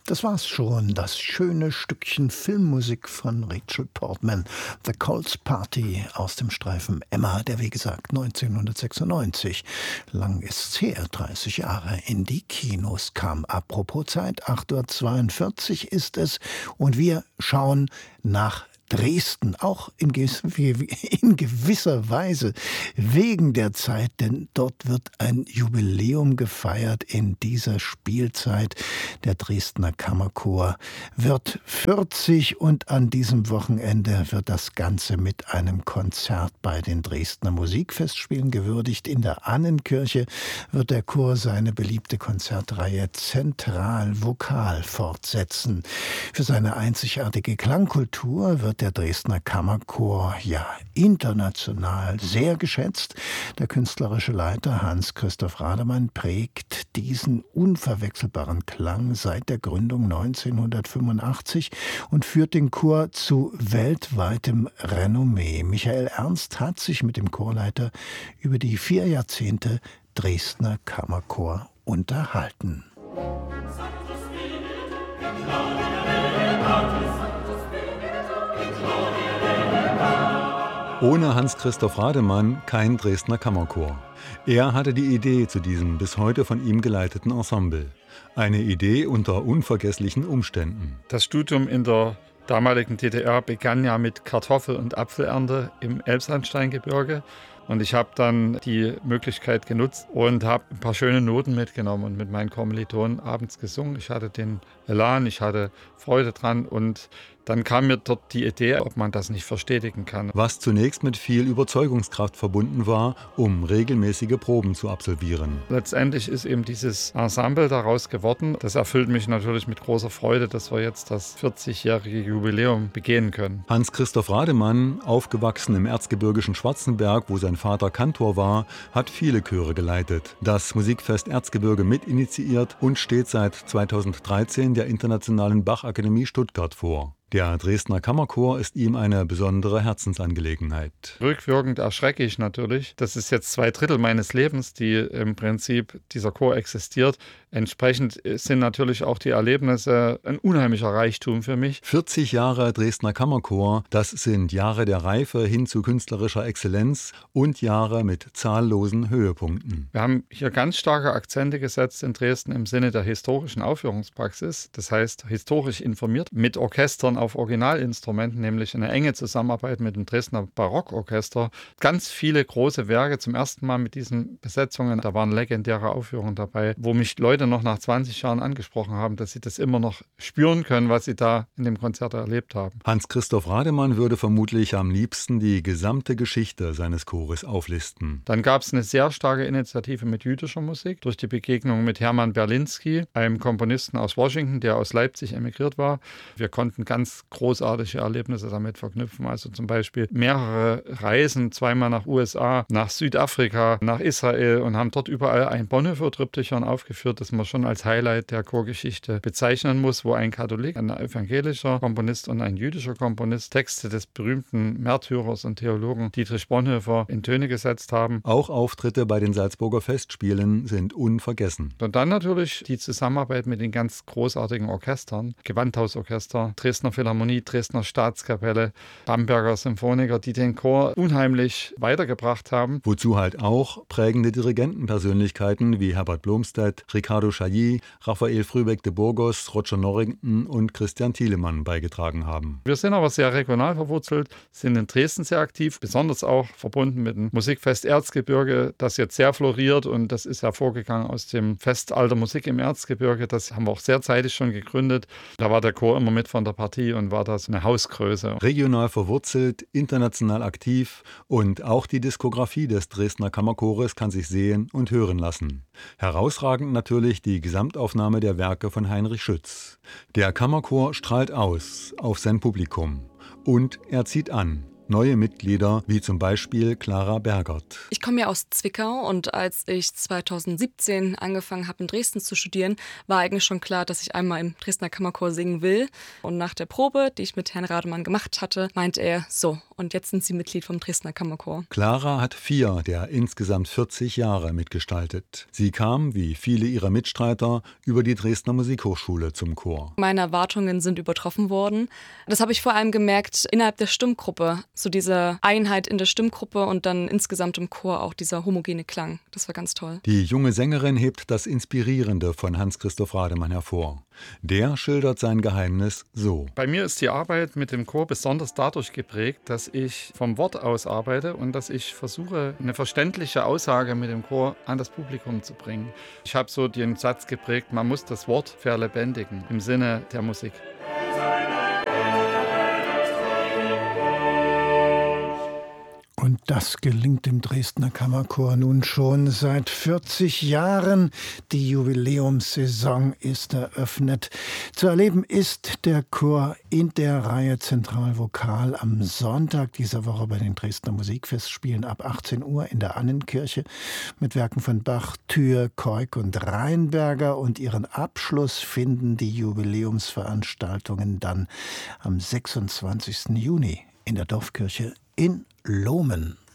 Das war's schon, das schöne Stückchen Filmmusik von Rachel Portman, The Colts Party aus dem Streifen Emma, der wie gesagt 1996, lang ist's her, 30 Jahre, in die Kinos kam. Apropos Zeit, 8:42 Uhr ist es und wir schauen nach Dresden, auch in gewisser Weise wegen der Zeit, denn dort wird ein Jubiläum gefeiert in dieser Spielzeit. Der Dresdner Kammerchor wird 40 und an diesem Wochenende wird das Ganze mit einem Konzert bei den Dresdner Musikfestspielen gewürdigt. In der Annenkirche wird der Chor seine beliebte Konzertreihe Zentral Vokal fortsetzen. Für seine einzigartige Klangkultur wird der Dresdner Kammerchor international sehr geschätzt. Der künstlerische Leiter Hans-Christoph Rademann prägt diesen unverwechselbaren Klang seit der Gründung 1985 und führt den Chor zu weltweitem Renommee. Michael Ernst hat sich mit dem Chorleiter über die 4 Jahrzehnte Dresdner Kammerchor unterhalten. Ohne Hans-Christoph Rademann kein Dresdner Kammerchor. Er hatte die Idee zu diesem bis heute von ihm geleiteten Ensemble. Eine Idee unter unvergesslichen Umständen. Das Studium in der damaligen DDR begann ja mit Kartoffel- und Apfelernte im Elbsandsteingebirge. Und ich habe dann die Möglichkeit genutzt und habe ein paar schöne Noten mitgenommen und mit meinen Kommilitonen abends gesungen. Ich hatte den Elan, ich hatte Freude dran und dann kam mir dort die Idee, ob man das nicht verstetigen kann. Was zunächst mit viel Überzeugungskraft verbunden war, um regelmäßige Proben zu absolvieren. Letztendlich ist eben dieses Ensemble daraus geworden. Das erfüllt mich natürlich mit großer Freude, dass wir jetzt das 40-jährige Jubiläum begehen können. Hans-Christoph Rademann, aufgewachsen im erzgebirgischen Schwarzenberg, wo sein Vater Kantor war, hat viele Chöre geleitet, das Musikfest Erzgebirge mitinitiiert und steht seit 2013 der Internationalen Bachakademie Stuttgart vor. Der Dresdner Kammerchor ist ihm eine besondere Herzensangelegenheit. Rückwirkend erschrecke ich natürlich. Das ist jetzt 2/3 meines Lebens, die im Prinzip dieser Chor existiert. Entsprechend sind natürlich auch die Erlebnisse ein unheimlicher Reichtum für mich. 40 Jahre Dresdner Kammerchor, das sind Jahre der Reife hin zu künstlerischer Exzellenz und Jahre mit zahllosen Höhepunkten. Wir haben hier ganz starke Akzente gesetzt in Dresden im Sinne der historischen Aufführungspraxis. Das heißt, historisch informiert mit Orchestern auf Originalinstrumenten, nämlich eine enge Zusammenarbeit mit dem Dresdner Barockorchester. Ganz viele große Werke zum ersten Mal mit diesen Besetzungen. Da waren legendäre Aufführungen dabei, wo mich Leute noch nach 20 Jahren angesprochen haben, dass sie das immer noch spüren können, was sie da in dem Konzert erlebt haben. Hans-Christoph Rademann würde vermutlich am liebsten die gesamte Geschichte seines Chores auflisten. Dann gab es eine sehr starke Initiative mit jüdischer Musik durch die Begegnung mit Hermann Berlinski, einem Komponisten aus Washington, der aus Leipzig emigriert war. Wir konnten ganz großartige Erlebnisse damit verknüpfen. Also zum Beispiel mehrere Reisen, 2-mal nach USA, nach Südafrika, nach Israel und haben dort überall ein Bonhoeffer-Triptychon aufgeführt, das man schon als Highlight der Chorgeschichte bezeichnen muss, wo ein Katholik, ein evangelischer Komponist und ein jüdischer Komponist Texte des berühmten Märtyrers und Theologen Dietrich Bonhoeffer in Töne gesetzt haben. Auch Auftritte bei den Salzburger Festspielen sind unvergessen. Und dann natürlich die Zusammenarbeit mit den ganz großartigen Orchestern, Gewandhausorchester, Dresdner Philharmonie, Dresdner Staatskapelle, Bamberger Symphoniker, die den Chor unheimlich weitergebracht haben. Wozu halt auch prägende Dirigentenpersönlichkeiten wie Herbert Blomstedt, Ricardo Chailly, Raphael Frühbeck de Burgos, Roger Norrington und Christian Thielemann beigetragen haben. Wir sind aber sehr regional verwurzelt, sind in Dresden sehr aktiv, besonders auch verbunden mit dem Musikfest Erzgebirge, das jetzt sehr floriert und das ist hervorgegangen aus dem Fest Alter Musik im Erzgebirge. Das haben wir auch sehr zeitig schon gegründet. Da war der Chor immer mit von der Partie und war das eine Hausgröße. Regional verwurzelt, international aktiv und auch die Diskografie des Dresdner Kammerchores kann sich sehen und hören lassen. Herausragend natürlich die Gesamtaufnahme der Werke von Heinrich Schütz. Der Kammerchor strahlt aus auf sein Publikum und er zieht an. neue Mitglieder, wie zum Beispiel Clara Bergert. Ich komme ja aus Zwickau und als ich 2017 angefangen habe, in Dresden zu studieren, war eigentlich schon klar, dass ich einmal im Dresdner Kammerchor singen will. Und nach der Probe, die ich mit Herrn Rademann gemacht hatte, meinte er, so, und jetzt sind Sie Mitglied vom Dresdner Kammerchor. Clara hat 4 der insgesamt 40 Jahre mitgestaltet. Sie kam, wie viele ihrer Mitstreiter, über die Dresdner Musikhochschule zum Chor. Meine Erwartungen sind übertroffen worden. Das habe ich vor allem gemerkt innerhalb der Stimmgruppe. So diese Einheit in der Stimmgruppe und dann insgesamt im Chor auch dieser homogene Klang. Das war ganz toll. Die junge Sängerin hebt das Inspirierende von Hans-Christoph Rademann hervor. Der schildert sein Geheimnis so. Bei mir ist die Arbeit mit dem Chor besonders dadurch geprägt, dass ich vom Wort aus arbeite und dass ich versuche, eine verständliche Aussage mit dem Chor an das Publikum zu bringen. Ich habe so den Satz geprägt, man muss das Wort verlebendigen im Sinne der Musik. Und das gelingt dem Dresdner Kammerchor nun schon seit 40 Jahren. Die Jubiläumssaison ist eröffnet. Zu erleben ist der Chor in der Reihe Zentralvokal am Sonntag dieser Woche bei den Dresdner Musikfestspielen ab 18 Uhr in der Annenkirche mit Werken von Bach, Thür, Keuk und Rheinberger. Und ihren Abschluss finden die Jubiläumsveranstaltungen dann am 26. Juni in der Dorfkirche in Lohmen.